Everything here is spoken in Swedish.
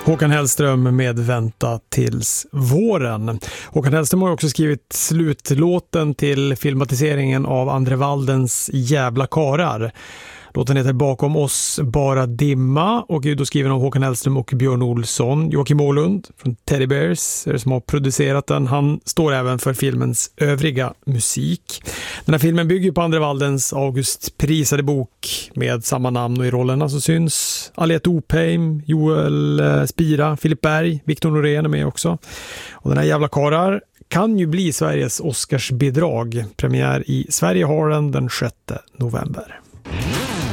Håkan Hellström med Vänta tills våren. Håkan Hellström har också skrivit slutlåten till filmatiseringen av Andre Waldens Jävla karar. Låten heter Bakom oss bara dimma och är då skriven av Håkan Hellström och Björn Olsson. Joakim Åhlund från Teddy Bears är det som har producerat den. Han står även för filmens övriga musik. Den här filmen bygger på Andre Waldens Augustprisade bok med samma namn och i rollerna så syns Aliette Opheim, Joel Spira, Filip Berg, Victor Norén är med också. Och den här Jävla karar kan ju bli Sveriges Oscarsbidrag. Premiär i Sverige har den 6 november.